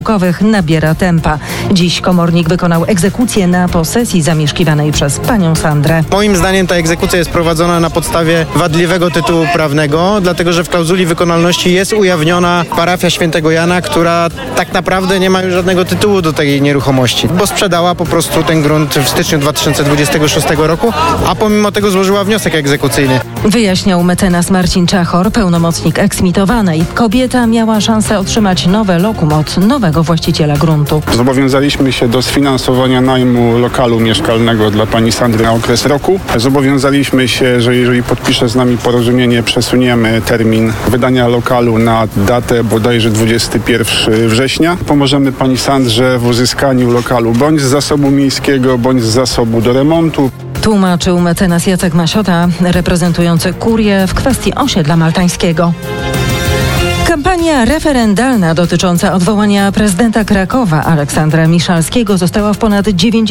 nabiera tempa. Dziś komornik wykonał egzekucję na posesji zamieszkiwanej przez panią Sandrę. Moim zdaniem ta egzekucja jest prowadzona na podstawie wadliwego tytułu prawnego, dlatego że w klauzuli wykonalności jest ujawniona parafia Świętego Jana, która tak naprawdę nie ma już żadnego tytułu do tej nieruchomości, bo sprzedała po prostu ten grunt w styczniu 2026 roku, a pomimo tego złożyła wniosek egzekucyjny. Wyjaśniał mecenas Marcin Czachor, pełnomocnik eksmitowanej. Kobieta miała szansę otrzymać nowe lokum od nowego właściciela gruntu. Zobowiązaliśmy się do sfinansowania najmu lokalu mieszkalnego dla pani Sandry na okres roku. Zobowiązaliśmy się, że jeżeli podpisze z nami porozumienie, przesuniemy termin wydania lokalu na datę bodajże 21 września. Pomożemy pani Sandrze w uzyskaniu lokalu bądź z zasobu miejskiego, bądź z zasobu do remontu. Tłumaczył mecenas Jacek Masiota, reprezentujący Kurię w kwestii osiedla maltańskiego. Kampania referendalna dotycząca odwołania prezydenta Krakowa Aleksandra Miszalskiego została w ponad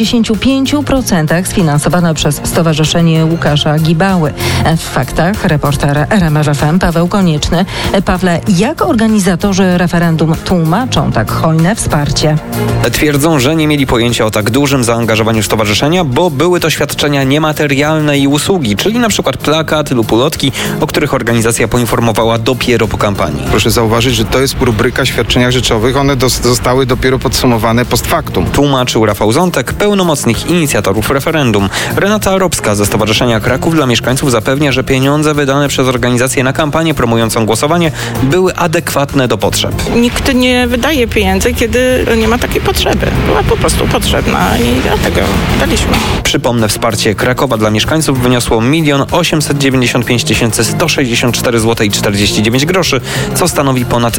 95% sfinansowana przez Stowarzyszenie Łukasza Gibały. W faktach reporter RMF FM Paweł Konieczny. Pawle, jak organizatorzy referendum tłumaczą tak hojne wsparcie? Twierdzą, że nie mieli pojęcia o tak dużym zaangażowaniu stowarzyszenia, bo były to świadczenia niematerialne i usługi, czyli na przykład plakat lub ulotki, o których organizacja poinformowała dopiero po kampanii. Proszę zauważyć, że to jest rubryka świadczeniach rzeczowych. One zostały dopiero podsumowane post factum. Tłumaczył Rafał Zątek, pełnomocnik inicjatorów referendum. Renata Robska ze Stowarzyszenia Kraków dla Mieszkańców zapewnia, że pieniądze wydane przez organizację na kampanię promującą głosowanie były adekwatne do potrzeb. Nikt nie wydaje pieniędzy, kiedy nie ma takiej potrzeby. Była po prostu potrzebna i dlatego daliśmy. Przypomnę, wsparcie Krakowa dla mieszkańców wyniosło 1 895 164 zł i 49 groszy, co stanowi ponad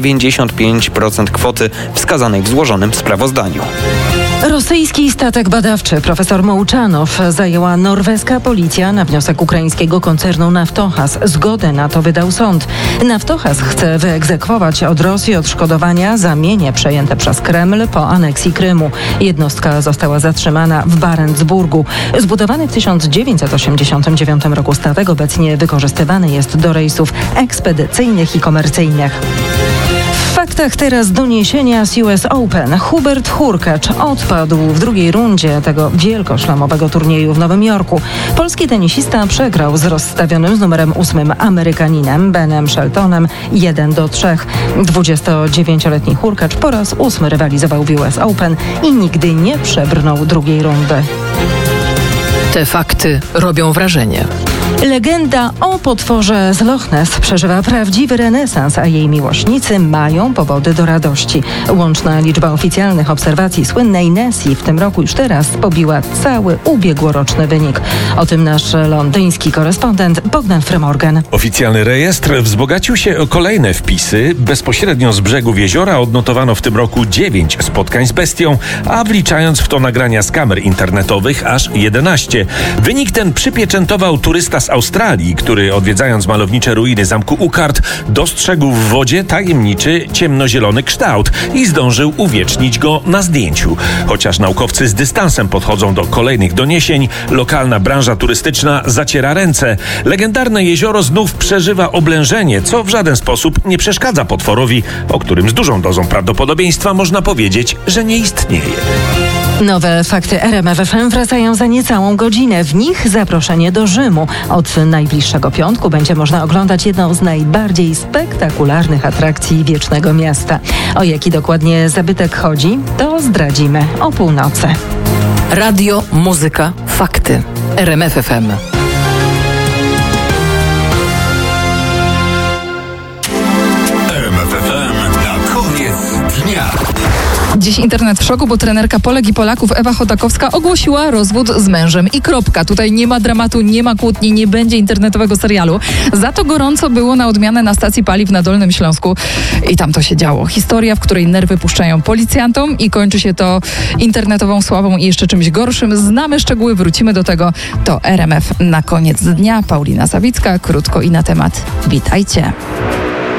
95% kwoty wskazanej w złożonym sprawozdaniu. Rosyjski statek badawczy profesor Mołczanow zajęła norweska policja na wniosek ukraińskiego koncernu Naftogaz. Zgodę na to wydał sąd. Naftogaz chce wyegzekwować od Rosji odszkodowania za mienie przejęte przez Kreml po aneksji Krymu. Jednostka została zatrzymana w Barentsburgu. Zbudowany w 1989 roku statek obecnie wykorzystywany jest do rejsów ekspedycyjnych i komercyjnych. W faktach teraz doniesienia z US Open. Hubert Hurkacz odpadł w drugiej rundzie tego wielkoszlamowego turnieju w Nowym Jorku. Polski tenisista przegrał z rozstawionym z numerem 8 Amerykaninem Benem Sheltonem 1-3. 29-letni Hurkacz po raz 8 rywalizował w US Open i nigdy nie przebrnął drugiej rundy. Te fakty robią wrażenie. Legenda o potworze z Loch Ness przeżywa prawdziwy renesans, a jej miłośnicy mają powody do radości. Łączna liczba oficjalnych obserwacji słynnej Nessie w tym roku już teraz pobiła cały ubiegłoroczny wynik. O tym nasz londyński korespondent Bogdan Frymorgan. Oficjalny rejestr wzbogacił się o kolejne wpisy. Bezpośrednio z brzegów jeziora odnotowano w tym roku 9 spotkań z bestią, a wliczając w to nagrania z kamer internetowych aż 11. Wynik ten przypieczętował turysta z Australii, który odwiedzając malownicze ruiny zamku Ukart dostrzegł w wodzie tajemniczy ciemnozielony kształt i zdążył uwiecznić go na zdjęciu. Chociaż naukowcy z dystansem podchodzą do kolejnych doniesień, lokalna branża turystyczna zaciera ręce. Legendarne jezioro znów przeżywa oblężenie, co w żaden sposób nie przeszkadza potworowi, o którym z dużą dozą prawdopodobieństwa można powiedzieć, że nie istnieje. Nowe fakty RMF FM wracają za niecałą godzinę. W nich zaproszenie do Rzymu. Od najbliższego piątku będzie można oglądać jedną z najbardziej spektakularnych atrakcji Wiecznego Miasta. O jaki dokładnie zabytek chodzi, to zdradzimy o północy. Radio, muzyka, fakty. RMF FM. RMF FM na koniec dnia. Dziś internet w szoku, bo trenerka Polek i Polaków Ewa Chodakowska ogłosiła rozwód z mężem i kropka. Tutaj nie ma dramatu, nie ma kłótni, nie będzie internetowego serialu. Za to gorąco było na odmianę na stacji paliw na Dolnym Śląsku i tam to się działo. Historia, w której nerwy puszczają policjantom i kończy się to internetową sławą i jeszcze czymś gorszym. Znamy szczegóły, wrócimy do tego. To RMF na koniec dnia. Paulina Sawicka, krótko i na temat. Witajcie.